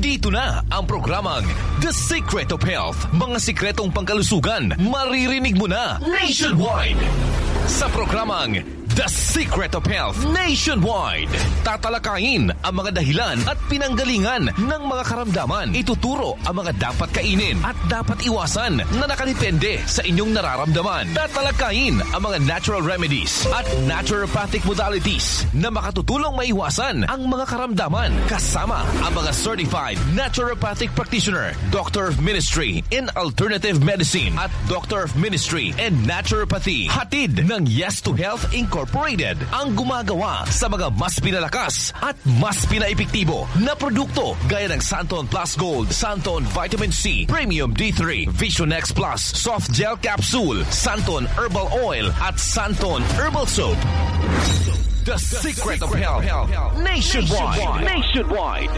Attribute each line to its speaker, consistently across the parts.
Speaker 1: Nandito na ang programang The Secret of Health. Mga sikretong pangkalusugan, maririnig mo na nationwide. Sa programang The Secret of Health Nationwide, tatalakayin ang mga dahilan at pinanggalingan ng mga karamdaman. Ituturo ang mga dapat kainin at dapat iwasan na nakadepende sa inyong nararamdaman. Tatalakayin ang mga natural remedies at naturopathic modalities na makatutulong maiwasan ang mga karamdaman. Kasama ang mga certified naturopathic practitioner, Doctor of Ministry in Alternative Medicine at Doctor of Ministry in Naturopathy. Hatid ng Yes to Health Incorporated ang gumagawa sa mga mas pinalakas at mas pinaepektibo na produkto gaya ng Santon Plus Gold, Santon Vitamin C, Premium D3, Vision X Plus, Soft Gel Capsule, Santon Herbal Oil at Santon Herbal Soap. The Secret of Health Nationwide.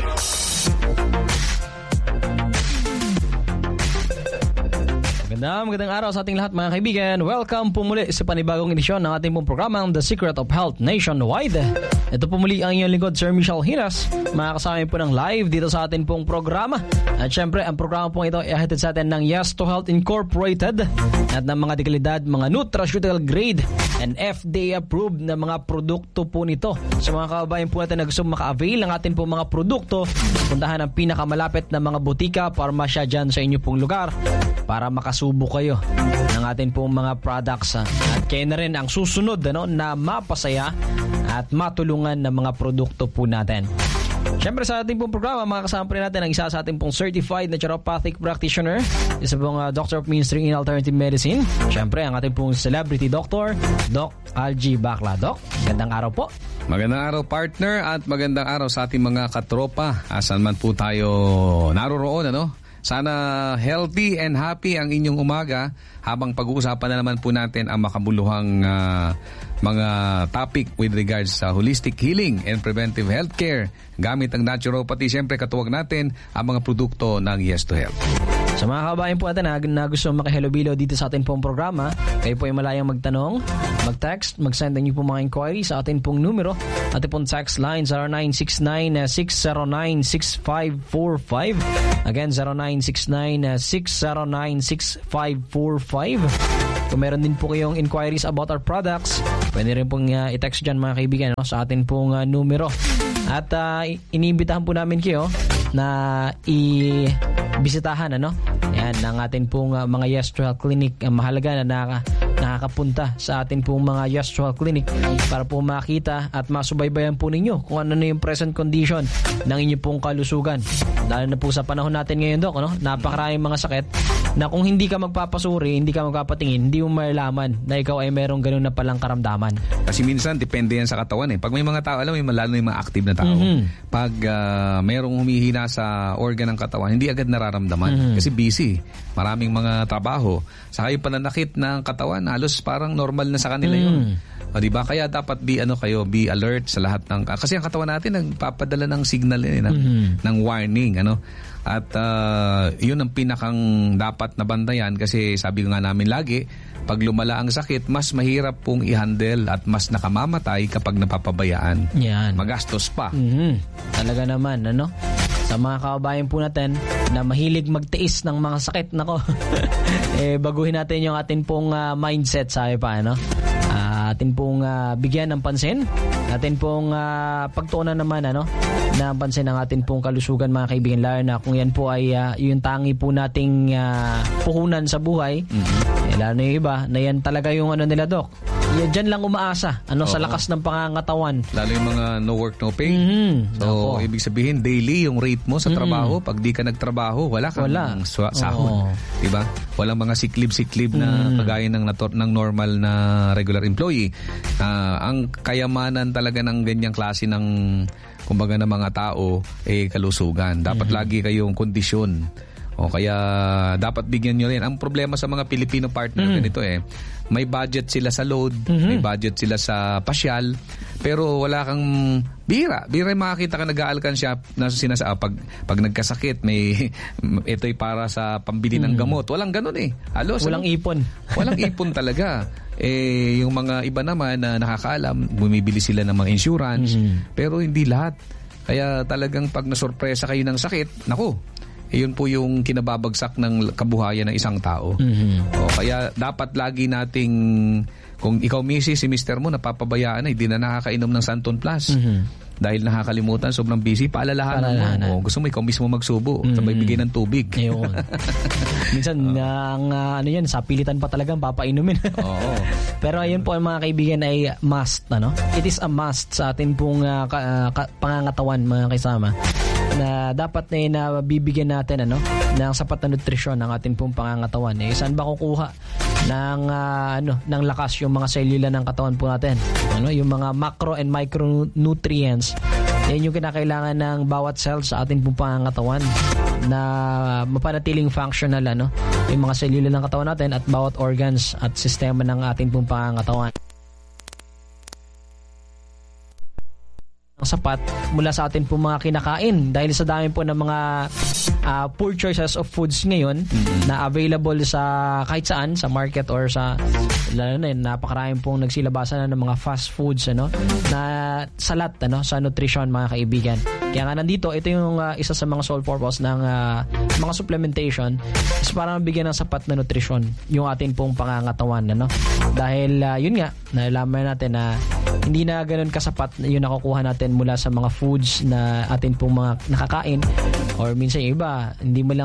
Speaker 2: Magandang araw sa ating lahat mga kaibigan. Welcome po muli sa panibagong edisyon ng ating pong programang The Secret of Health Nationwide. Ito po muli ang inyong lingkod, Sir Michel Hiras. Makakasama po ng live dito sa ating pong programa. At syempre, ang programa pong ito ay hatid sa atin ng Yes to Health Incorporated at ng mga dekalidad, mga nutraceutical grade and FDA approved na mga produkto po nito. Sa mga kababayan po natin na gusto maka-avail ng ating pong mga produkto, puntahan ang pinakamalapit na mga butika, parmasya dyan sa inyo pong lugar para makasubo kayo ng ating pong mga products. At kayo na rin ang susunod na mapasaya at matulungan ng mga produkto po natin. Siyempre sa ating pong programa, makakasama po rin natin ang isa sa ating pong certified naturopathic practitioner, isa pong Doctor of Ministry in Alternative Medicine. Siyempre ang ating pong celebrity doctor, Doc Algie Bacla. Doc, magandang araw po.
Speaker 3: Magandang araw partner at magandang araw sa ating mga katropa. Asan man po tayo naroroon, Sana healthy and happy ang inyong umaga habang pag-uusapan na naman po natin ang makabuluhang mga topic with regards sa holistic healing and preventive healthcare gamit ang naturopathy. Siyempre katuwag natin ang mga produkto ng Yes to Health.
Speaker 2: Sa mga kababayan po natin na gusto makihalubilo dito sa atin pong programa, kayo po ay malayang magtanong, mag-text, mag-send niyo po mga inquiry sa atin pong numero. Atin pong text line 0969-609-6545. Again, 0969-609-6545. Kung meron din po kayong inquiries about our products, pwede rin pong i-text dyan mga kaibigan sa atin pong numero. At iniimbitahan po namin kayo na bisitahan yan ang atin pong mga Yes to Health Clinic. Mahalaga na nakakapunta sa atin pong mga Yes to Health Clinic para po makita at masubaybayan po ninyo kung ano na yung present condition ng inyong pong kalusugan. Lalo na po sa panahon natin ngayon, Dok, napakaraming mga sakit na kung hindi ka magpapasuri, hindi ka magpapatingin, hindi mo malalaman na ikaw ay merong ganun na palang karamdaman.
Speaker 3: Kasi minsan depende yan sa katawan Pag may mga tao, lalo na yung mga active na tao, pag merong humihina sa organ ng katawan, hindi agad nararamdaman kasi busy. Maraming mga trabaho. Saka yung pananakit ng katawan, halos parang normal na sa kanila yun. O, diba? Kaya dapat be alert sa lahat ng... Kasi ang katawan natin nagpapadala ng signal ng warning. At yun ang pinakang dapat na bantayan kasi sabi nga namin lagi, pag lumala ang sakit, mas mahirap pong i-handle at mas nakamamatay kapag napapabayaan.
Speaker 2: Yan.
Speaker 3: Magastos pa.
Speaker 2: Talaga naman, Sa mga kababayan po natin na mahilig magtiis ng mga sakit, baguhin natin yung atin pong mindset, sabi pa, atin pong bigyan ng pansin, atin pong pagtuunan naman na pansin ang atin pong kalusugan mga kaibigan, lalo na kung yan po ay yung tangi po nating puhunan sa buhay. Lalo na yung iba na yan talaga yung nila, Doc. Diyan lang umaasa sa lakas ng pangangatawan. Lalo
Speaker 3: yung mga no work no pay. So ibig sabihin daily yung rate mo sa trabaho. Pag di ka nagtrabaho, wala kang sahod. Diba? Walang mga siklib na kagaya ng normal na regular employee. Ang kayamanan talaga ng ganyang klase ng kumbaga ng mga tao kalusugan. Dapat lagi kayong kondisyon. Kaya dapat bigyan nyo rin. Ang problema sa mga Pilipino partner ganito may budget sila sa load, may budget sila sa pasyal, pero wala kang bira yung makakita ka nag-aalkansya pag nagkasakit, ito'y para sa pambili ng gamot. Walang ganun
Speaker 2: Walang ipon.
Speaker 3: Walang ipon talaga. Yung mga iba naman na nakakaalam, bumibili sila ng mga insurance, pero hindi lahat. Kaya talagang pag nasurpresa kayo ng sakit, naku, yun po yung kinababagsak ng kabuhayan ng isang tao. Kaya dapat lagi nating, kung ikaw misis, si mister mo napapabayaan na, hindi na nakakainom ng Santon Plus. Dahil nakakalimutan, sobrang busy, paalalahanan mo. Gusto mo ikaw mismo magsubo, sabay bigay ng tubig.
Speaker 2: Ayun. Minsan, sa pilitan pa talagang papainumin.
Speaker 3: Oo.
Speaker 2: Pero ayun po mga kaibigan ay must. It is a must sa atin pong pangangatawan mga kasama, na dapat na bibigyan natin ng sapat na nutrisyon ng ating pong pangangatawan. Saan ba kukuha ng lakas yung mga selula ng katawan po natin? Yung mga macro and micronutrients. Yan yung kinakailangan ng bawat cells sa ating pong pangangatawan na mapanatiling functional yung mga selula ng katawan natin at bawat organs at sistema ng ating pong pangangatawan. Sapat mula sa atin po mga kinakain, dahil sa dami po ng mga poor choices of foods ngayon na available sa kahit saan, sa market or sa lalo na napakaraming pong nagsilabasan ng mga fast foods na salat sa nutrition mga kaibigan. Kaya nga nandito, ito yung isa sa mga sole purpose ng mga supplementation is para mabigyan ng sapat na nutrition yung atin pong pangangatawan dahil yun nga, nalalaman natin na hindi na ganoon kasapat yung nakukuha natin mula sa mga foods na atin pong mga nakakain, or minsan yung iba hindi mo lang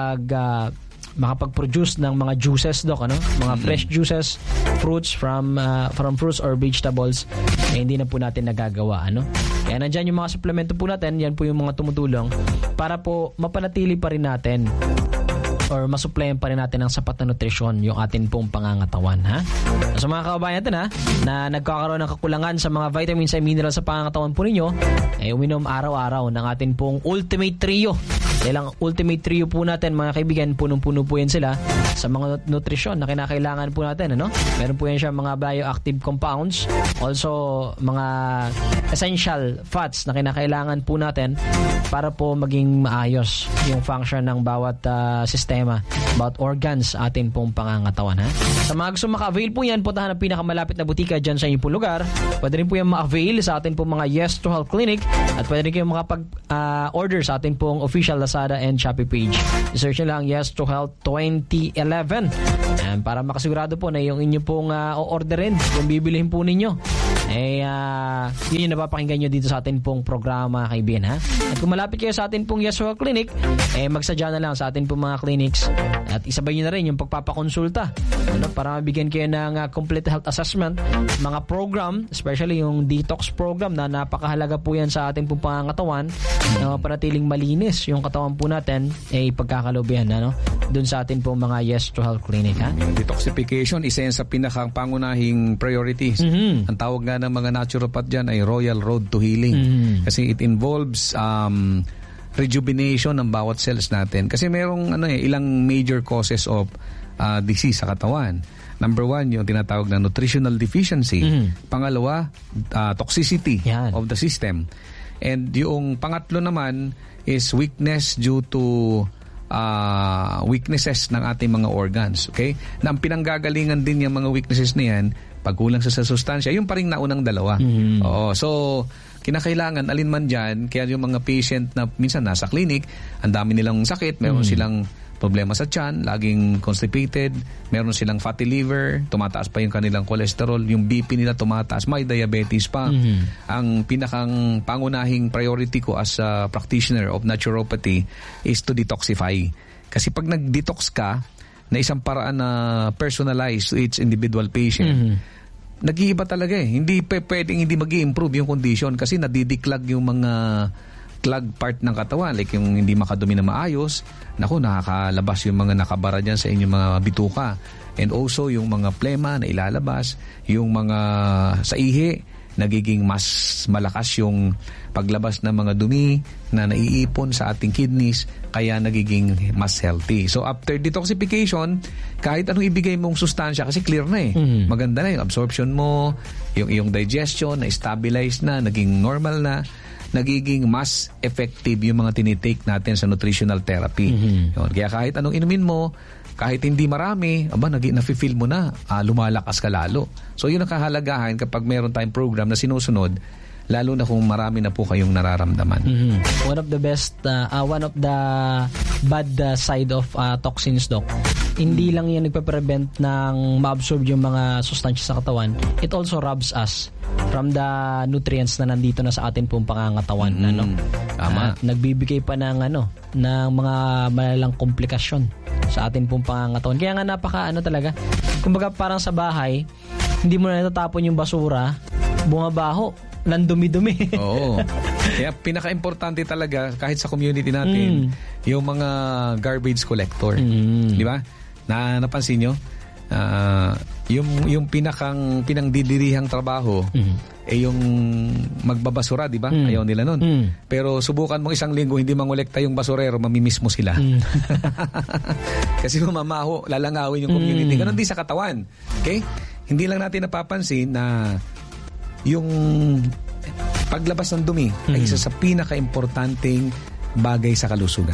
Speaker 2: makapag-produce ng mga juices, mga fresh juices, fruits from fruits or vegetables, hindi na po natin nagagawa. Kaya nandyan yung mga suplemento po natin, yan po yung mga tumutulong para po mapanatili pa rin natin or masuplayan pa rin natin ng sapat na nutrisyon yung atin pong pangangatawan. So mga kababayan natin na nagkakaroon ng kakulangan sa mga vitamins and minerals sa pangangatawan po ninyo, uminom araw-araw ng atin pong Ultimate Trio. Dahil ang Ultimate Trio po natin mga kaibigan, punong-puno po yan sila sa mga nutrisyon na kinakailangan po natin. Meron po yan siya mga bioactive compounds, also mga essential fats na kinakailangan po natin para po maging maayos yung function ng bawat sistema, bawat organs atin pong pangangatawan. Sa mga gusto maka-avail po yan, puntahan ang pinakamalapit na butika dyan sa inyong pong lugar. Pwede rin po yan ma-avail sa atin pong mga Yes to Health Clinic, at pwede rin kayong makapag-order sa atin pong official Lazada and Shopee page. I-search nyo lang Yes to Health 2011 and para makasigurado po na yung inyo pong o-orderin, yung bibilihin po ninyo, yun yung napapakinggan nyo dito sa atin pong programa kaibigan. At kung malapit kayo sa atin pong Yes to Health Clinic, magsadya na lang sa atin pong mga clinics at isabay nyo na rin yung pagpapakonsulta para mabigyan kayo ng complete health assessment, mga program, especially yung detox program na napakahalaga po yan sa ating pong pangangatawan na mapanatiling malinis yung katawan po natin, pagkakalubihan dun sa atin pong mga Yes to Health Clinic.
Speaker 3: Yung detoxification, isa yan sa pinakang pangunahing priorities. Ang tawag nga ng mga naturopath dyan ay Royal Road to Healing. Kasi it involves rejuvenation ng bawat cells natin. Kasi merong ilang major causes of disease sa katawan. Number 1, yung tinatawag na nutritional deficiency. Pangalawa, toxicity of the system. And yung pangatlo naman is weakness due to weaknesses ng ating mga organs. Okay? Na ang pinanggagalingan din yung mga weaknesses na yan, pagkulang sa sustansya, yung pa rin naunang dalawa. Oo. So, kinakailangan, alin man dyan, kaya yung mga patient na minsan nasa clinic, ang dami nilang sakit, meron silang problema sa tiyan, laging constipated, meron silang fatty liver, tumataas pa yung kanilang cholesterol, yung BP nila tumataas, may diabetes pa. Ang pinakang pangunahing priority ko as a practitioner of naturopathy is to detoxify. Kasi pag nag-detox ka, na isang paraan na personalized to each individual patient, nag-iiba talaga Hindi pwedeng hindi mag-i-improve yung condition kasi nadidiklag yung mga clog part ng katawan, like yung hindi makadumi na maayos, nakakalabas yung mga nakabara dyan sa inyong mga bituka. And also yung mga plema na ilalabas, yung mga sa ihi, nagiging mas malakas yung paglabas ng mga dumi na naiipon sa ating kidneys, kaya nagiging mas healthy. So after detoxification, kahit anong ibigay mong sustansya, kasi clear na maganda na yung absorption mo, yung iyong digestion na stabilize na, naging normal na, nagiging mas effective yung mga tinitake natin sa nutritional therapy. Kaya kahit anong inumin mo, kahit hindi marami, nafe-feel mo na, lumalakas ka lalo. So yun ang kahalagahan kapag meron tayong program na sinusunod, lalo na kung marami na po kayong nararamdaman.
Speaker 2: One of the bad side of toxins, Doc, hindi lang yan nagpe-prevent ng ma-absorb yung mga sustansya sa katawan. It also robs us from the nutrients na nandito na sa atin pong pangangatawan.
Speaker 3: Tama.
Speaker 2: Nagbibigay pa ng mga malalang komplikasyon sa atin pong pangangatawan. Kaya nga talaga. Kumbaga parang sa bahay, hindi mo na natatapon yung basura, bumabaho, nandumi-dumi.
Speaker 3: Oo. Kaya pinaka-importante talaga kahit sa community natin, yung mga garbage collector. Di ba? Napansin nyo? Yung pinangdidirihang trabaho yung magbabasura, di ba? Ayaw nila nun. Pero subukan mo isang linggo hindi mangolekta yung basurero, mamimiss mo sila. Kasi mamamaho, lalangawin yung community. Ganon din sa katawan. Okay? Hindi lang natin napapansin na yung paglabas ng dumi ay isa sa pinaka-importanting bagay sa kalusugan.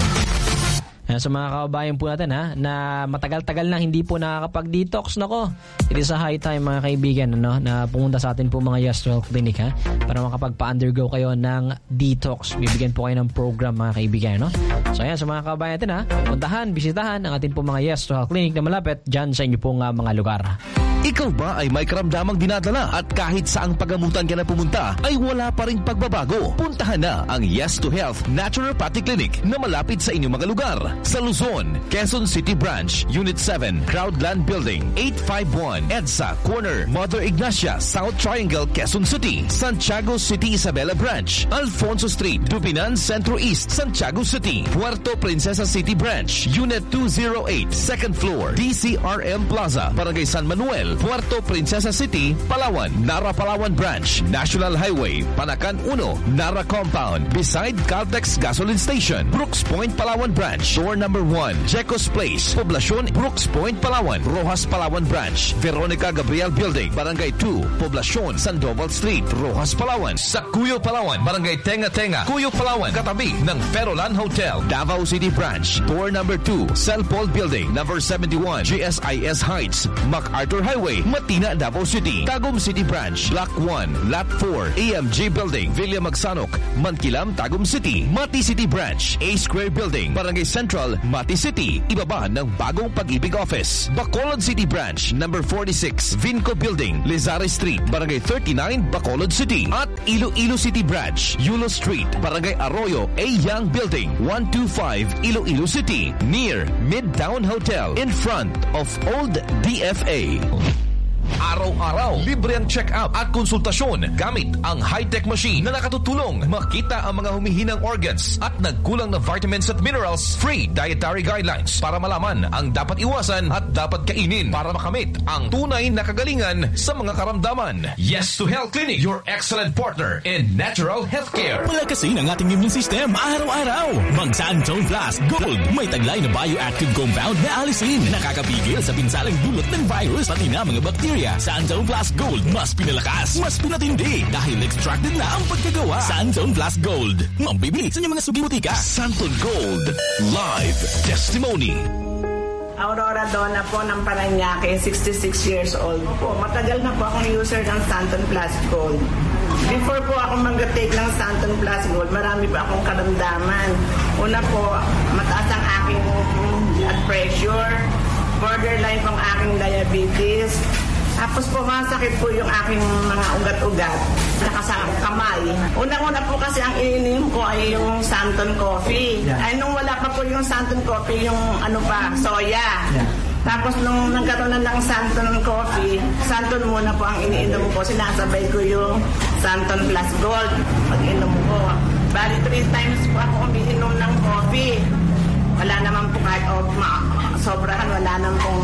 Speaker 2: Sa mga kababayan po natin na matagal-tagal na hindi po nakakapag-detox, it is a high time mga kaibigan na pumunta sa atin po mga Yes to Health Clinic para makapagpa-undergo kayo ng detox. Bibigyan po kayo ng program mga kaibigan. So ayan, sa mga kababayan natin puntahan, bisitahan ang atin po mga Yes to Health Clinic na malapit dyan sa inyo pong mga lugar.
Speaker 1: Ikaw ba ay may karamdamang dinadala at kahit saang pagamutan ka na pumunta ay wala pa ring pagbabago? Puntahan na ang Yes to Health Naturopathic Clinic na malapit sa inyong mga lugar. Sa Luzon, Quezon City Branch, Unit 7, Crowdland Building, 851 EDSA Corner, Mother Ignacia, South Triangle, Quezon City, Santiago City Isabela Branch, Alfonso Street, Dupinan Centro East, Santiago City, Puerto Princesa City Branch, Unit 208, Second Floor, DCRM Plaza, Barangay San Manuel, Puerto Princesa City, Palawan, Nara Palawan Branch, National Highway, Panacan 1, Nara Compound, beside Caltex Gasoline Station, Brooks Point, Palawan Branch, Door number 1, Jecos Place, Poblacion, Brooks Point, Palawan, Rojas Palawan Branch, Veronica Gabriel Building, Barangay 2, Poblacion, Sandoval Street, Rojas Palawan, sa Cuyo Palawan, Barangay Tenga Tenga, Cuyo Palawan, katabi ng Ferolan Hotel, Davao City Branch, Door number 2, Celpol Building, number 71, GSIS Heights, MacArthur Highway, Matina, Davao City, Tagum City Branch, Block 1, Lot 4, AMG Building, Villa Magsanok, Mankilam, Tagum City, Mati City Branch, A Square Building, Barangay Central, Mati City, ibaba ng bagong Pag-ibig Office, Bacolod City Branch, number 46, Vinco Building, Lizari Street, Barangay 39, Bacolod City, at Iloilo City Branch, Yulo Street, Barangay Arroyo, A Young Building, 125, Iloilo City, near Midtown Hotel, in front of Old DFA. Araw-araw, libre ang check-up at konsultasyon gamit ang high-tech machine na nakatutulong makita ang mga humihinang organs at nagkulang na vitamins at minerals. Free dietary guidelines para malaman ang dapat iwasan at dapat kainin para makamit ang tunay na kagalingan sa mga karamdaman. Yes to Health Clinic, your excellent partner in natural healthcare.
Speaker 4: Palakasin ang ating immune system araw-araw. Mag-Santone Plus Gold. May taglay na bioactive compound na alisin. Nakakapigil sa pinsalang dulot ng virus pati na mga bakterya. Santone Plus Gold, mas pinalakas, mas pinatindi dahil extracted na ang pagkagawa. Santone Plus Gold, mambibili sa inyong mga sugi-butika.
Speaker 1: Santone Gold, live testimony.
Speaker 5: Aurora Donna po ng Paranaque, 66 years old po. Matagal na po akong user ng Santone Plus Gold. Before po ako mag-take ng Santone Plus Gold, marami pa akong karamdaman. Una po, mataas ang aking blood pressure, borderline pong aking diabetes. Tapos po, masakit po yung aking mga ugat-ugat, saka sa kamay. Unang-una po kasi ang ininom ko ay yung Santone Coffee. Ay, nung wala pa po yung Santone Coffee, yung soya. Tapos nung nagkaroon na ng Santone Coffee, Santone muna po ang iniinom ko. Sinasabay ko yung Santone Plus Gold pag-inom ko. Bali, 3 times po ako umiinom ng coffee. Wala naman po kahit sobrahan, wala naman pong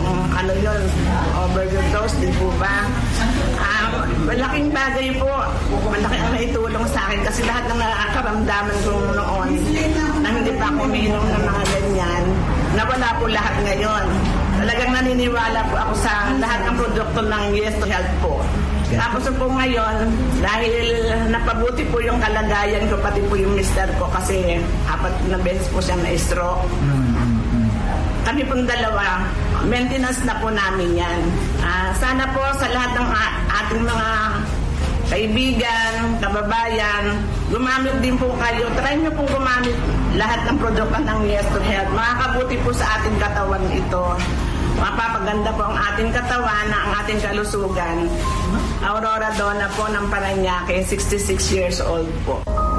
Speaker 5: overdose, di po ba? Malaking bagay po. Malaki ang naitulong sa akin kasi lahat ng nakakaramdaman ko noon na hindi pa ako umiinom ng mga ganyan, nawala po lahat ngayon. Talagang naniniwala po ako sa lahat ng produkto ng Yes to Health po. Tapos po ngayon, dahil napabuti po yung kalagayan ko, pati po yung mister ko kasi 4 na beses po siya na-stroke. Kami pong dalawa, maintenance na po namin yan. Sana po sa lahat ng ating mga kaibigan, kababayan, gumamit din po kayo. Try nyo pong gumamit lahat ng produkto ng Yes to Health. Makakabuti po sa ating katawan ito. Mapapaganda po ang ating katawan, ang ating kalusugan. Aurora Donna po ng Parañaque, 66 years old po.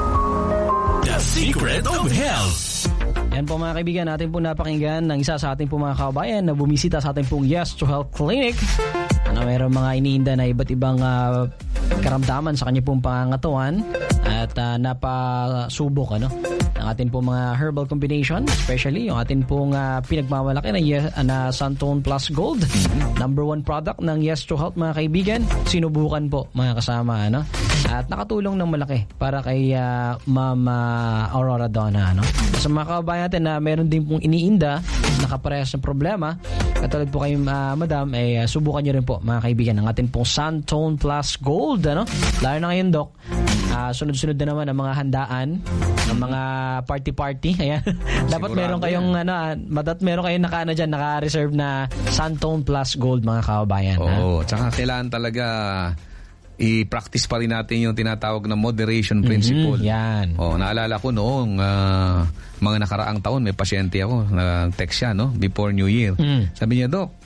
Speaker 4: The Secret of Health.
Speaker 2: Yan po mga kaibigan, natin po napakinggan ng isa sa ating po mga kababayan na bumisita sa ating pong Yes to Health Clinic. Mayroong mga iniinda na iba't ibang karamdaman sa kanya pong pangangatawan at napasubok ang ating pong mga herbal combination, especially yung ating pong pinagmamalaki na Santone Plus Gold, number 1 product ng Yes to Health mga kaibigan. Sinubukan po mga kasama at nakatulong ng malaki para kay Mama Aurora Donna. Sa mga kababayan natin na meron din pong iniinda nakaparehas ng problema, katulad po kayo madam, ay subukan nyo rin po mga kaibigan ang ating pong Santone Plus Gold. Lalo na ngayon, Doc, sunod-sunod na naman ang mga handaan, ang mga party-party. Ayan. Dapat meron kayong meron kayong naka-reserve na Santone Plus Gold mga kababayan.
Speaker 3: Oo, tsaka kailangan talaga i-practice pa rin natin yung tinatawag na moderation principle.
Speaker 2: Yan.
Speaker 3: Naalala ko noong mga nakaraang taon, may pasyente ako, nag-text siya before New Year. Sabi niya, Doc,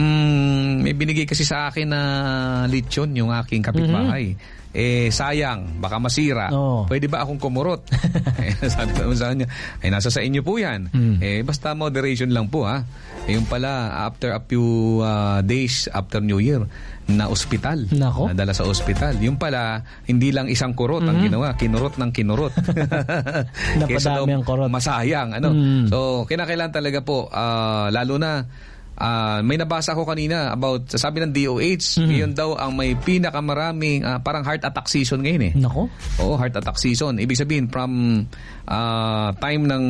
Speaker 3: may binigay kasi sa akin na lechon yung aking kapitbahay. Sayang, baka masira. Pwede ba akong kumurot? Sabi ko sa kanya, nasa sa inyo po yan. Basta moderation lang po ha. Yung pala, after a few days after New Year, na ospital. Nadala sa ospital. Yung pala, hindi lang isang kurot ang ginawa. Kinurot ng kinurot.
Speaker 2: Napadami ang kurot.
Speaker 3: Masayang. So, kinakailangan talaga po, lalo na, may nabasa ko kanina about, sabi ng DOH, yun daw ang may pinakamaraming parang heart attack season ngayon Oo, heart attack season. Ibig sabihin, from time ng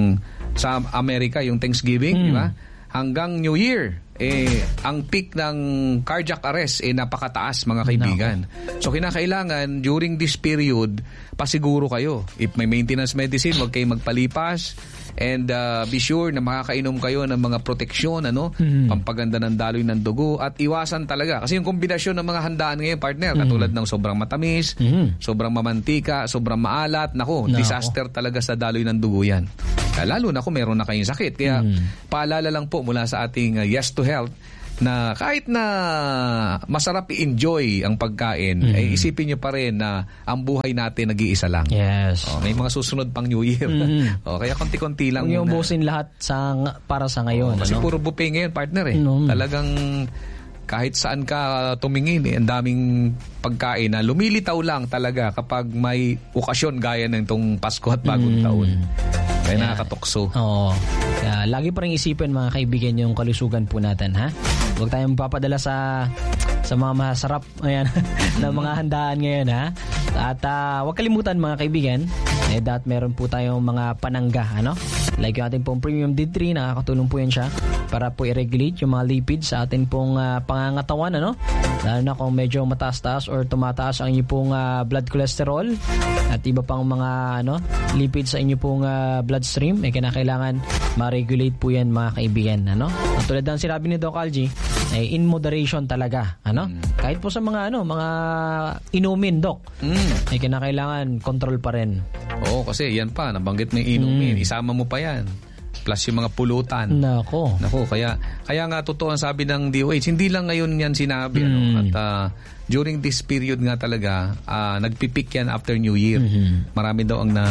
Speaker 3: sa Amerika, yung Thanksgiving, di ba? Hanggang New Year, ang peak ng cardiac arrest napakataas mga kaibigan. So kinakailangan during this period, pasiguro kayo. If may maintenance medicine, huwag kayong magpalipas. And be sure na makakainom kayo ng mga proteksyon, pampaganda ng daloy ng dugo, at iwasan talaga. Kasi yung kombinasyon ng mga handaan ngayon, partner, katulad ng sobrang matamis, sobrang mamantika, sobrang maalat, disaster talaga sa daloy ng dugo yan. Lalo na kung meron na kayong sakit. Kaya paalala lang po mula sa ating Yes to Health, na kahit na masarap i-enjoy ang pagkain, isipin nyo pa rin na ang buhay natin nag-iisa lang.
Speaker 2: Yes.
Speaker 3: May mga susunod pang New Year. Kaya konti-konti lang
Speaker 2: muna. Yung ubusin lahat para sa ngayon.
Speaker 3: Kasi puro buffet ngayon, partner Talagang kahit saan ka tumingin, ang daming pagkain na lumilitaw lang talaga kapag may okasyon gaya ng itong Pasko at Bagong Taon. Kaya nakakatokso.
Speaker 2: Kaya lagi pa rin isipin mga kaibigan yung kalusugan po natin, ha? Huwag tayong papadala sa mga masarap na mga handaan ngayon, ha? At huwag kalimutan mga kaibigan, dapat meron po tayong mga panangga, like yung ating pong Premium D3, nakakatulong po yan siya para po i-regulate yung mga lipids sa ating pong pangangatawan, lalo na kung medyo mataas-taas or tumataas ang inyong pong blood cholesterol at iba pang mga lipids sa inyong pong bloodstream, kinakailangan ma-regulate po yan mga kaibigan. At tulad ng sinabi ni Doc Algie, in moderation talaga. Kahit po sa mga mga inumin, Doc, kinakailangan control pa rin.
Speaker 3: Oo, kasi yan pa, nabanggit mo yung inumin, isama mo pa yan. Plus yung mga pulutan.
Speaker 2: Nako, kaya
Speaker 3: nga totoo ang sabi ng DOH, hindi lang ngayon yan sinabi. At during this period nga talaga, nagpipik yan after New Year. Marami daw ang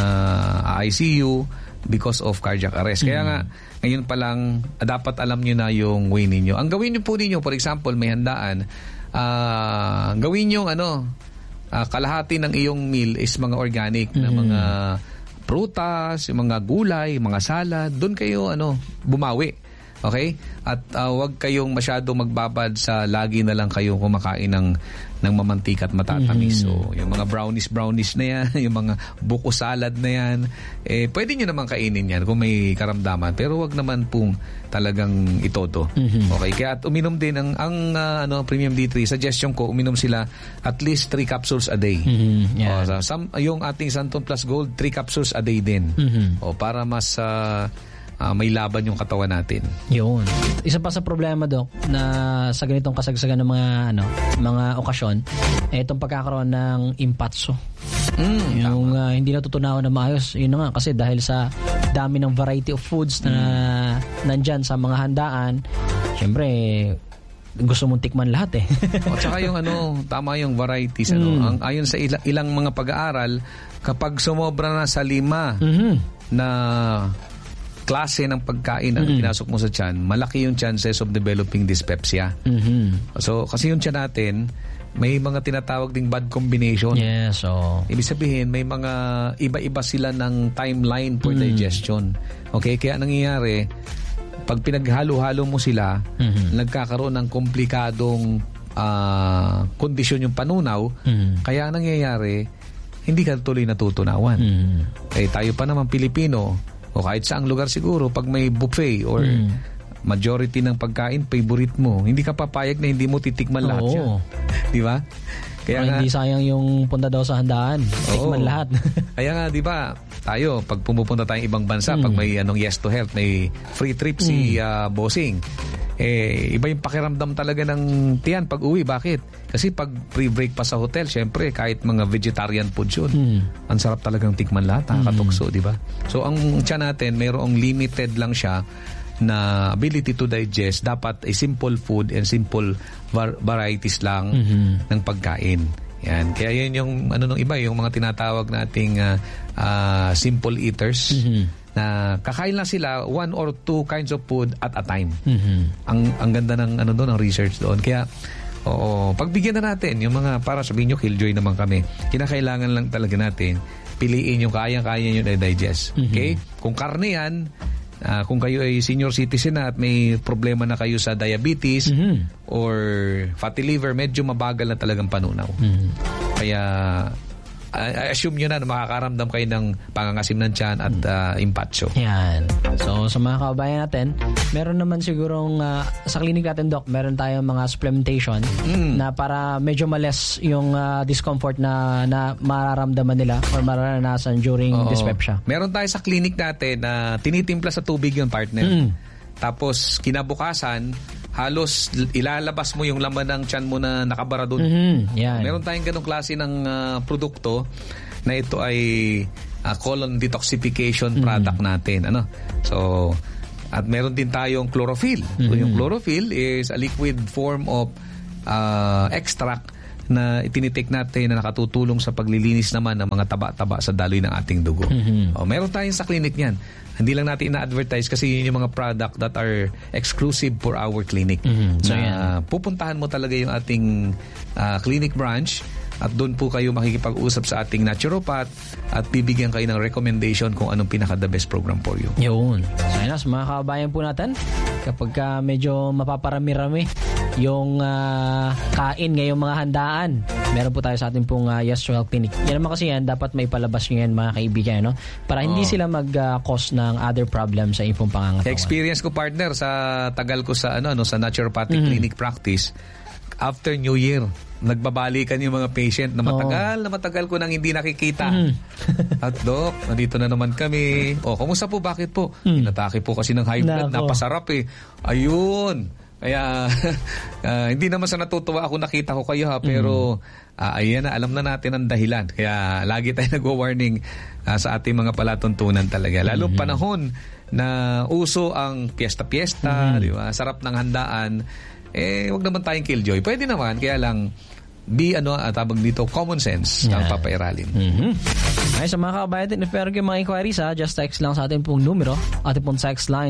Speaker 3: na-ICU because of cardiac arrest. Kaya nga, ngayon pa lang, dapat alam nyo na yung way ninyo. Ang gawin nyo po ninyo, for example, may handaan, gawin nyo kalahati ng iyong meal is mga organic na mga prutas, yung mga gulay, mga salad, doon kayo bumawi. Okay? At huwag kayong masyado magbabad sa lagi na lang kayong kumakain ng mamantika at matatamis. So, yung mga brownies na yan, yung mga buko salad na yan, pwede nyo naman kainin yan kung may karamdaman. Pero huwag naman pong talagang itodo. Okay? Kaya at uminom din ang Premium D3, suggestion ko, uminom sila at least 3 capsules a day. Yung ating Santone Plus Gold, 3 capsules a day din. Para mas may laban yung katawan natin.
Speaker 2: Yun. Isa pa sa problema, Doc, na sa ganitong kasagsagan ng mga okasyon, itong pagkakaroon ng impatso. Yung hindi natutunawan na maayos. Yun na nga, kasi dahil sa dami ng variety of foods na nandyan sa mga handaan, syempre, gusto mong tikman lahat
Speaker 3: O tsaka yung tama yung varieties. Ayon sa ilang mga pag-aaral, kapag sumobra na sa 5 na klase ng pagkain ang pinasok mo sa tiyan, malaki yung chances of developing dyspepsia. So, kasi yung tiyan natin, may mga tinatawag ding bad combination.
Speaker 2: Yes,
Speaker 3: Ibig sabihin, may mga iba-iba sila ng timeline for digestion. Okay? Kaya nangyayari, pag pinaghalo-halo mo sila, nagkakaroon ng komplikadong kondisyon yung panunaw. Kaya nangyayari, hindi ka tuloy natutunawan. Tayo pa naman Pilipino, o kahit saang lugar siguro, pag may buffet or majority ng pagkain, favorite mo, hindi ka papayag na hindi mo titikman lahat siya. Di ba?
Speaker 2: Kaya hindi sayang yung punta daw sa handaan. Tikman lahat.
Speaker 3: Kaya nga, di ba, tayo, pag pumupunta tayong ibang bansa, pag may Yes to Health, may free trip si Bossing, iba yung pakiramdam talaga ng tiyan pag uwi. Bakit? Kasi pag pre-break pa sa hotel, syempre, kahit mga vegetarian food yun, ang sarap talagang tikman lahat, nakakatukso, di ba? So, ang tiyan natin, mayroong limited lang siya na ability to digest. Dapat a simple food and simple varieties lang ng pagkain. Yan. Kaya yun yung nung iba, yung mga tinatawag nating simple eaters, na kakain lang sila 1 or 2 kinds of food at a time. Ang ganda ng ng research doon. Kaya pagbigyan na natin yung mga, para sabihin nyo, killjoy naman kami, kinakailangan lang talaga natin piliin yung kayang-kaya nyo na digest. Okay? Kung karne yan, kung kayo ay senior citizen na at may problema na kayo sa diabetes or fatty liver, medyo mabagal na talagang panunaw. Kaya assume nyo na makakaramdam kayo ng pangangasim ng tiyan at impatso.
Speaker 2: Yan. So, sa mga kababayan natin, meron naman sigurong sa clinic natin, Doc, meron tayong mga supplementation na para medyo males yung discomfort na mararamdaman nila or mararanasan during dyspepsia.
Speaker 3: Meron tayo sa clinic natin na tinitimpla sa tubig yung partner. Tapos, kinabukasan, halos ilalabas mo yung laman ng tiyan mo na nakabara doon. Meron tayong ganong klase ng produkto na ito ay colon detoxification product natin. So, at meron din tayong chlorophyll. So, yung chlorophyll is a liquid form of extract na itinitake natin na nakatutulong sa paglilinis naman ng mga taba-taba sa daloy ng ating dugo. Meron tayong sa clinic niyan. Hindi lang natin ina-advertise kasi yun yung mga product that are exclusive for our clinic. So, pupuntahan mo talaga yung ating clinic branch at doon po kayo makikipag-usap sa ating naturopath at bibigyan kayo ng recommendation kung anong pinaka-the best program for you.
Speaker 2: Yun. So, yun, mga kababayan po natin, kapag medyo mapaparami-rami yung kain ngayong mga handaan, meron po tayo sa ating pong Yes to Health Clinic. Yan naman kasi yan, dapat may palabas nyo yan, mga kaibigan, para hindi sila mag-cause ng other problems sa ipong pangangatawan.
Speaker 3: Experience ko, partner, sa tagal ko sa sa naturopathic clinic practice, after New Year, nagbabalikan yung mga patient na matagal ko nang hindi nakikita. At Doc, nandito na naman kami. Kumusta po? Bakit po? Inatake po kasi ng high blood. Napasarap Ayun. Kaya, hindi naman sa natutuwa ako nakita ko kayo pero ayan na, alam na natin ang dahilan. Kaya, lagi tayo nagwa-warning sa ating mga palatuntunan talaga. Lalo panahon na uso ang piyesta-piyesta, di ba? Sarap ng handaan. Wag naman tayong killjoy. Pwede naman, kaya lang tawag dito, common sense ang papairalin.
Speaker 2: Ay, sa mga kababayan din, if meron kayong mga inquiries, just text lang sa ating pong numero. Ating pong text line,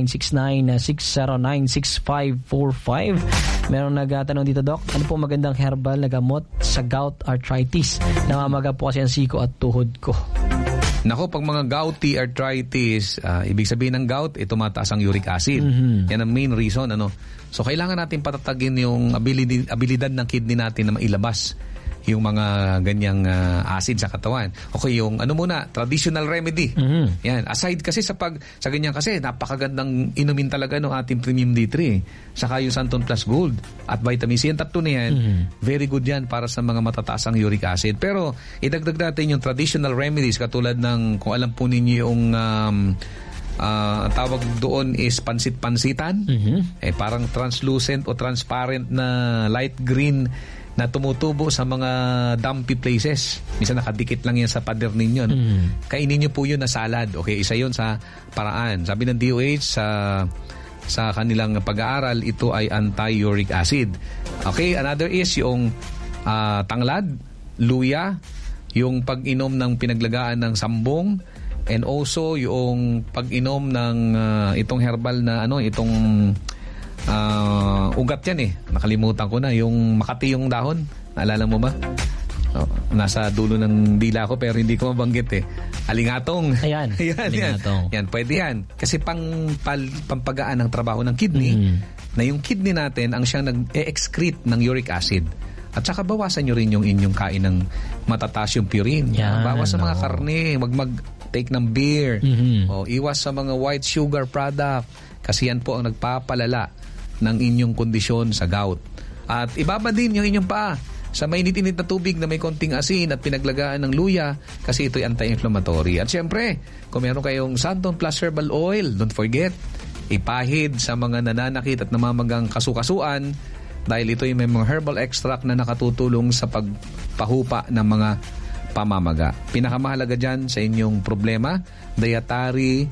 Speaker 2: 0969-609-6545. Meron nagtanong dito, Doc, ano po magandang herbal na gamot sa gout arthritis? Namamaga po kasi ang siko at tuhod ko.
Speaker 3: Nako, pag mga gouty arthritis, ibig sabihin ng gout, tumataas ang uric acid. Yan ang main reason. So, kailangan natin patatagin yung abilidad ng kidney natin na mailabas yung mga ganyang acid sa katawan. Okay, yung traditional remedy. Yan. Aside kasi sa ganyan kasi, napakagandang inumin talaga ng ating Premium D3. Saka yung Santon Plus Gold at vitamin C. Yung tatlo na yan, very good yan para sa mga matataas ang uric acid. Pero, idagdag natin yung traditional remedies katulad ng, kung alam po ninyo yung ang tawag doon is pansit-pansitan. Parang translucent o transparent na light green na tumutubo sa mga dumpy places. Minsan nakadikit lang yan sa pader ninyo. Kainin nyo po yun na salad. Okay, isa yun sa paraan. Sabi ng DOH sa kanilang pag-aaral, ito ay anti-uric acid. Okay, another is yung tanglad, luya, yung pag-inom ng pinaglagaan ng sambong, and also yung pag-inom ng itong herbal na itong ugat yan nakalimutan ko na, yung makati yung dahon, naalala mo ba? Nasa dulo ng dila ko pero hindi ko mabanggit alingatong.
Speaker 2: Ayan. Alingatong.
Speaker 3: Yan, pwede yan kasi pampagaan ng trabaho ng kidney, na yung kidney natin ang siyang nag-excrete ng uric acid. At saka bawasan nyo rin yung inyong kain ng matataas yung purine. Bawas sa mga karne, mag-take ng beer, iwas sa mga white sugar product kasi yan po ang nagpapalala ng inyong kondisyon sa gout. At ibaba din yung inyong paa sa mainit-init na tubig na may konting asin at pinaglagaan ng luya kasi ito'y anti-inflammatory. At syempre, kung meron kayong Santon Plus Herbal Oil, don't forget, ipahid sa mga nananakit at namamagang kasukasuan dahil ito'y may mga herbal extract na nakatutulong sa pagpahupa ng mga pamamaga. Pinakamahalaga dyan sa inyong problema, dietary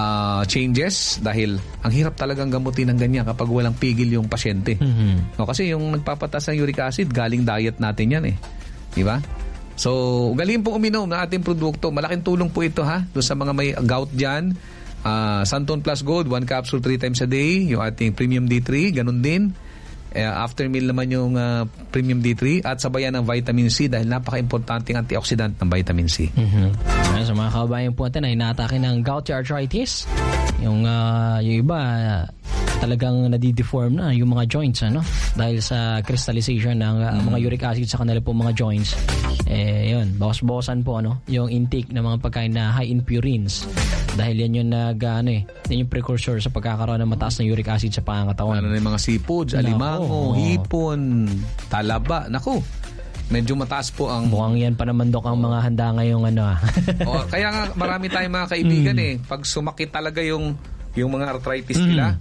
Speaker 3: changes, dahil ang hirap talagang gamutin ng ganyan kapag walang pigil yung pasyente. Kasi yung nagpapataas ng uric acid, galing diet natin yan diba? So, galing po uminom ng ating produkto. Malaking tulong po ito doon sa mga may gout dyan. Santon Plus Gold, 1 capsule 3 times a day. Yung ating Premium D3, ganun din. After meal naman yung Premium D3 at sabayan ng vitamin C dahil napaka-importanting antioxidant ng vitamin C.
Speaker 2: Sa mga kababayan po natin ay inaatake ng gouty arthritis. Yung iba talagang nadideform na yung mga joints dahil sa crystallization ng mga uric acid sa kanila po mga joints. Yun, bawas-bawasan po yung intake ng mga pagkain na high in purines dahil yan yung yan yung precursor sa pagkakaroon ng mataas na uric acid sa pangangatawan.
Speaker 3: Ano na yung mga seafoods, alimango, hipon, talaba, medyo mataas po ang...
Speaker 2: Mukhang yan pa naman, Dok, ang mga handa ngayong
Speaker 3: kaya nga marami tayong mga kaibigan pag sumakit talaga yung mga arthritis nila,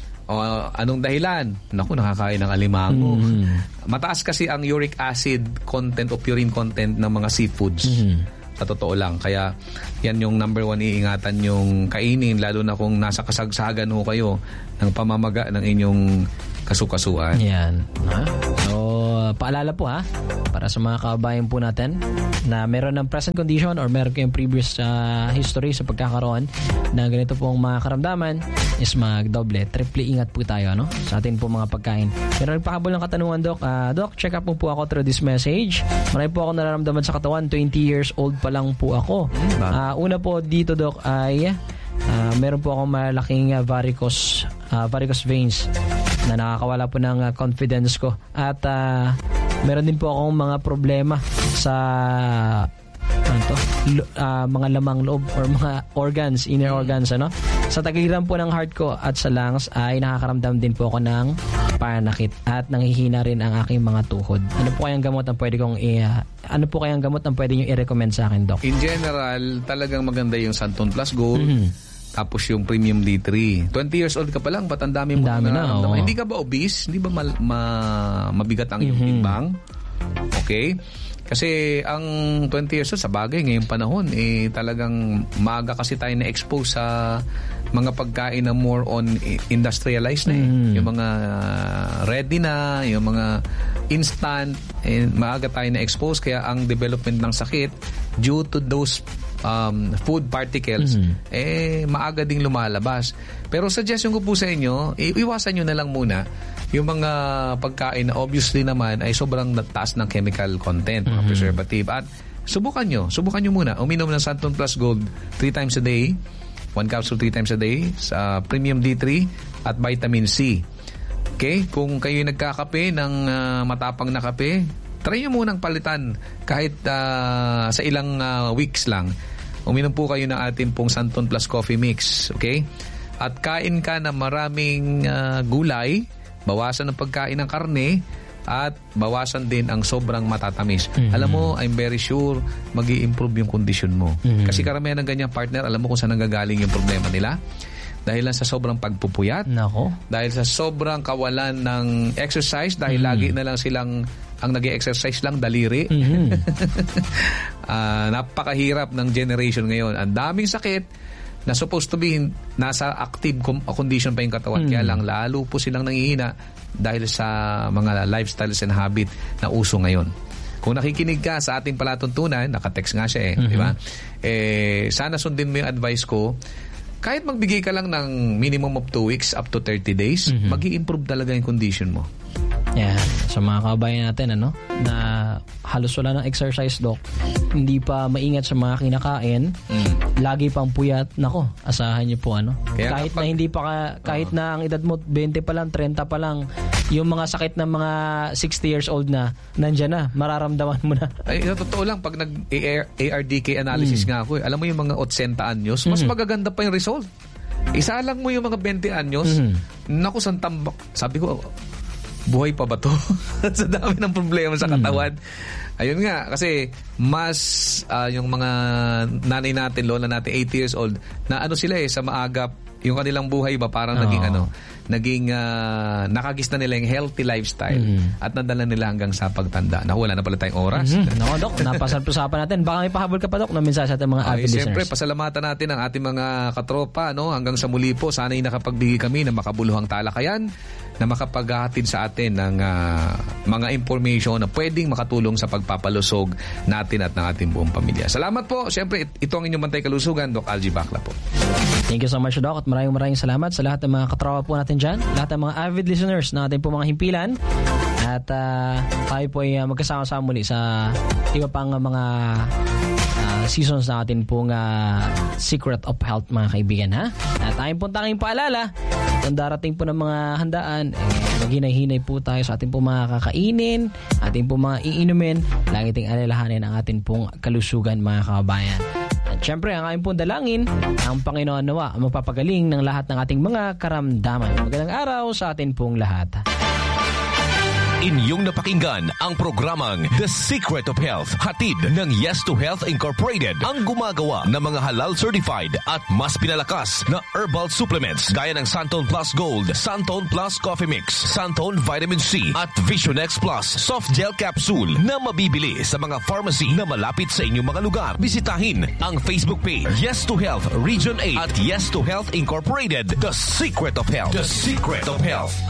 Speaker 3: anong dahilan? Nakakain ng alimango. Mataas kasi ang uric acid content o purine content ng mga seafoods. Sa totoo lang. Kaya yan yung number 1 iingatan yung kainin, lalo na kung nasa kasagsagan kayo ng pamamaga ng inyong kasukasuan.
Speaker 2: Yan. So, paalala po para sa mga kababayan po natin na meron ng present condition or meron kayong previous history sa pagkakaroon na ganito pong mga karamdaman is magdoble, triple ingat po tayo sa atin po mga pagkain. Pero nagpahabol ng katanungan, Doc. Doc, check up po ako through this message. Marami po ako nararamdaman sa katawan. 20 years old pa lang po ako. Una po dito, Doc, ay meron po akong malaking varicose veins na nakakawala po ng confidence ko. At meron din po akong mga problema sa mga lamang loob or mga organs, inner organs. Sa tagiliran po ng heart ko at sa lungs ay nakakaramdam din po ako ng pananakit at nanghihina rin ang aking mga tuhod. Ano po kayang gamot ang pwede nyo i-recommend sa akin, Doc?
Speaker 3: In general, talagang maganda yung Santon Plus Gold. Tapos yung Premium D3. 20 years old ka pa lang, ba't ang dami mo nararamdaman? Hindi ka ba obese? Hindi ba mabigat ang iyong timbang? Okay? Kasi ang 20 years old, sa bagay, ngayong panahon, talagang maaga kasi tayo na-expose sa mga pagkain na more on industrialized na Yung mga ready na, yung mga instant, maaga tayo na-expose. Kaya ang development ng sakit, due to those food particles, maaga ding lumalabas. Pero suggestion ko po sa inyo, iwasan nyo na lang muna yung mga pagkain na obviously naman ay sobrang taas ng chemical content, mga preservative. At subukan nyo muna. Uminom ng Santon Plus Gold 3 times a day, 1 capsule 3 times a day, sa Premium D3 at Vitamin C. Okay? Kung kayo nagkakape ng matapang na kape, try nyo munang palitan kahit sa ilang weeks lang. Uminom po kayo ng ating pong Santon Plus Coffee Mix. Okay? At kain ka na maraming gulay, bawasan ng pagkain ng karne, at bawasan din ang sobrang matatamis. Alam mo, I'm very sure mag-i-improve yung kondisyon mo. Kasi karamihan ng ganyang partner, alam mo kung saan nanggagaling yung problema nila? Dahil lang sa sobrang pagpupuyat.
Speaker 2: Nako.
Speaker 3: Dahil sa sobrang kawalan ng exercise. Dahil lagi na lang silang ang nag-exercise lang daliri. Napakahirap ng generation ngayon. Ang daming sakit na supposed to be nasa active condition pa yung katawan. Kaya lang lalo po silang nangihina dahil sa mga lifestyles and habit na uso ngayon. Kung nakikinig ka sa ating palatuntunan, naka-text nga siya di ba? Sana sundin mo yung advice ko. Kahit magbigay ka lang ng minimum of 2 weeks up to 30 days, mag-i-improve talaga yung condition mo.
Speaker 2: Yeah, sa mga kababayan natin na halos wala ng exercise, Doc, hindi pa maingat sa mga kinakain, lagi pang puyat, nako, asahan niyo po Kaya kahit na hindi pa kahit na ang edad mo 20 pa lang, 30 pa lang, yung mga sakit ng mga 60 years old na nandiyan na, mararamdaman mo na.
Speaker 3: Ay, totoo lang, pag nag-ARDK analysis nga ako, alam mo yung mga 80 anyos, mas magaganda pa yung result. Isa lang mo yung mga 20 anyos, naku, santambak. Sabi ko, buhay pa ba to? Sa dami ng problema sa katawan. Ayun nga, kasi mas yung mga nanay natin, lola natin, 80 years old, na sila sa maagap, yung kanilang buhay ba parang naging nakagis na nila yung healthy lifestyle at nadala nila hanggang sa pagtanda. Wala na pala tayong oras.
Speaker 2: No, Doc, napasapan natin. Baka may pahabol ka pa, Doc, na mensahe sa ating mga avid listeners.
Speaker 3: Siyempre, pasalamatan natin ang ating mga katropa. Hanggang sa muli po, sana'y nakapagbigay kami ng makabuluhang talakayan na makapaghahatid sa atin ng mga information na pwedeng makatulong sa pagpapalusog natin at ng ating buong pamilya. Salamat po. Siyempre, ito ang inyong Bantay Kalusugan, Doc Algie Bacla po.
Speaker 2: Thank you so much, Doc, at maraming salamat sa lahat ng mga katrawa po natin dyan, lahat ng mga avid listeners na ating po mga himpilan, at tayo po ay magkasama-sama muli sa iba pang mga seasons na atin pong Secret of Health, mga kaibigan, ha? At tayong pong tanging paalala, kung darating po ng mga handaan, maghinay-hinay po tayo sa ating pong mga kakainin, ating pong mga iinumin, lagi ting alalahanin ang ating pong kalusugan, mga kababayan. At syempre, ang aking pong dalangin, ang Panginoon nawa ang magpapagaling ng lahat ng ating mga karamdaman. Magandang araw sa atin pong lahat.
Speaker 1: Inyong napakinggan ang programang The Secret of Health, hatid ng Yes to Health Incorporated, ang gumagawa ng mga halal certified at mas pinalakas na herbal supplements gaya ng Santon Plus Gold, Santon Plus Coffee Mix, Santon Vitamin C at Visionex Plus Soft Gel Capsule na mabibili sa mga pharmacy na malapit sa inyong mga lugar. Bisitahin ang Facebook page Yes to Health Region 8 at Yes to Health Incorporated, The Secret of Health. The Secret of Health.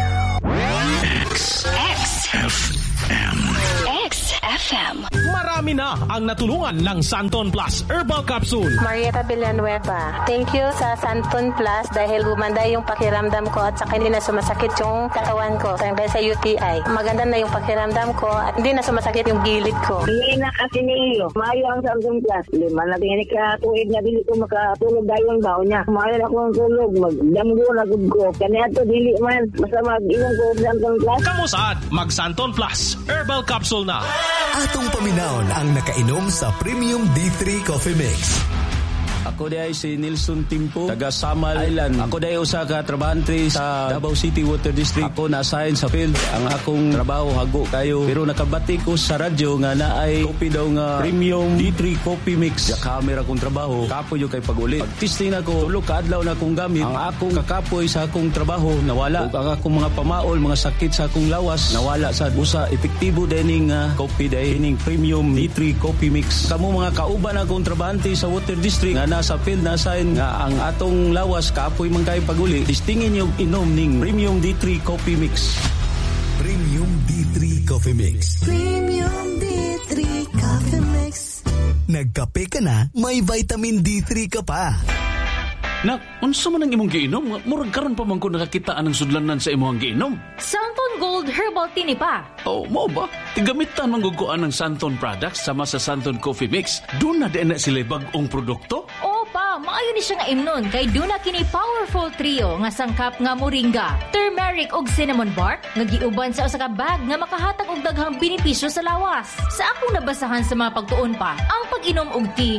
Speaker 6: XFM.
Speaker 4: Marami na ang natulungan ng Santon Plus Herbal Capsule.
Speaker 7: Marieta Villanueva. Thank you sa Santon Plus dahil gumanda yung pakiramdam ko at saka hindi na sumasakit yung katawan ko dahil sa UTI. Maganda na yung pakiramdam ko at hindi na sumasakit yung gilid ko.
Speaker 8: Hindi na kasi niyo. Mayo ang Santon Plus. Lima na tingin ka tuwid na dili ko makatulog dayon ba niya. Mayo na akong tulog. Magdamgo na gud ko. Kanya to dili man. Basta mag-inom ko Santon Plus.
Speaker 4: Kamusaad? Mag Santon Plus Herbal Capsule na.
Speaker 9: Atong paminawon ang nakainom sa Premium D3 Coffee Mix.
Speaker 10: Ako day si Nelson Timpo, taga Samal Island. Ako day usa ka trabahante sa Davao City Water District. Ako na-assign sa field. Ang akong trabaho hago kayo. Pero nakabati ko sa radyo nga naay kopi daw nga Premium D3 Coffee Mix. Sa camera kong trabaho, kapoy yung kay pag-ulit. Pag-testing ako, tulog kaadlaw na akong gamit. Ang akong kakapoy sa akong trabaho, nawala. Ug ang akong mga pamaol, mga sakit sa akong lawas, nawala sa usa. Epektibo dining coffee dining Premium D3 Coffee Mix. Kamu mga kauban akong trabahante sa Water District nga nasa field na sign nga ang atong lawas kapoy man kay paguli, distingin yung inom ning Premium D3 Coffee Mix.
Speaker 9: Premium D3 Coffee Mix.
Speaker 6: Premium D3 Coffee Mix.
Speaker 9: Nagkape ka na, may vitamin D3 ka pa.
Speaker 11: Nak, unsa man ang imong giinom? Murag karon pa man ko nakakitaan ng sudlanan sa imong giinom.
Speaker 12: Santon Gold Herbal Tinipa.
Speaker 11: Oh, mo ba? Tigamitan mangguguan ng Santon products sama sa Santon Coffee Mix. Doon na din na sila bagong produkto?
Speaker 12: Oo pa, maayo ni siya nga imnon kay duna kini powerful trio nga sangkap nga moringa, turmeric ug cinnamon bark nga giuban sa usa ka bag nga makahatag og daghang benepisyo sa lawas. Sa akong nabasahan sa mga pagtuon pa, ang pag-inom og tea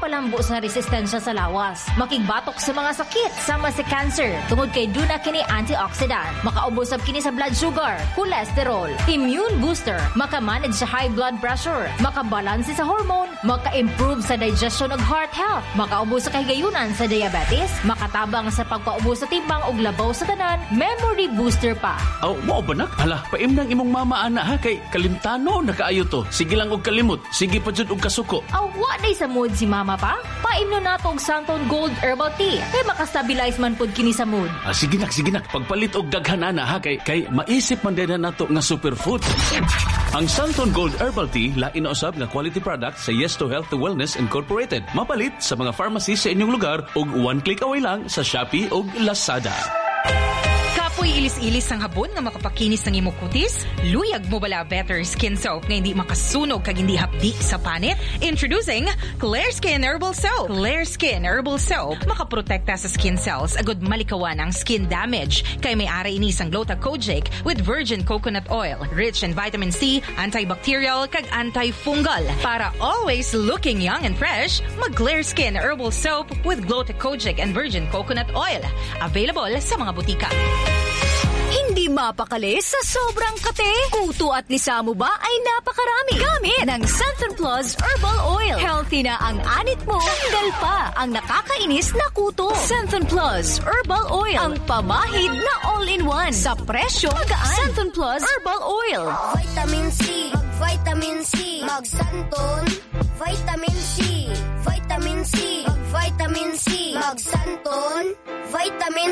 Speaker 12: makapalambo sa resistensya sa lawas, makigbatok sa mga sakit sama sa cancer, tungod kay duna kini antioxidant, makaubos kini sa blood sugar, cholesterol, immune booster, makamanage sa high blood pressure, makabalanse sa hormone, maka-improve sa digestion ug heart health, makaubos sa kahigayunan sa diabetes, makatabang sa pagpaubos sa timbang ug labaw sa tanan, memory booster pa.
Speaker 11: Aw, mao ba nak? Hala, paim nang imong mama ana ha kay kalimtano na kaayo to. Sige lang og kalimot, sige pa jud og kasuko.
Speaker 12: Aw, wa day sa mood si mama pa? Paimno nato og Santon Gold Herbal Tea kay makastabilize man pud kini sa mood.
Speaker 11: Sige nak. Pagpalit og daghan ana ha kay maisip man din nato nga superfood. Ang Santon Gold Herbal Tea lain na usab nga quality product sa Yes to Health to Wellness Incorporated. Mapalit sa mga pharmacy sa inyong lugar og one click away lang sa Shopee og Lazada.
Speaker 13: Kapoy ilis-ilis ang habon nga makapakinis ng imong kutis? Luyag mo bala Better Skin Soap nga hindi makasunog kag hindi hapdi sa panit? Introducing Clear Skin Herbal Soap. Clear Skin Herbal Soap makaprotekta sa skin cells agud malikawan ang skin damage kay may ara ini sang Gluta-Kojic with virgin coconut oil, rich in vitamin C, antibacterial kag antifungal. Para always looking young and fresh, mag Clear Skin Herbal Soap with Gluta-Kojic and virgin coconut oil. Available sa mga butika.
Speaker 14: Hindi mapakali sa sobrang kate. Kuto at lisa mo ba ay napakarami. Gamit ng Santon Plus Herbal Oil. Healthy na ang anit mo. Tanggal pa ang nakakainis na kuto. Santon Plus Herbal Oil. Ang pamahid na all-in-one. Sa presyo gaan. Santon Plus Herbal Oil.
Speaker 15: Vitamin C. Mag-vitamin C. Mag-Santon. Vitamin C. Vitamin C. Mag-vitamin C. Mag-Santon. Vitamin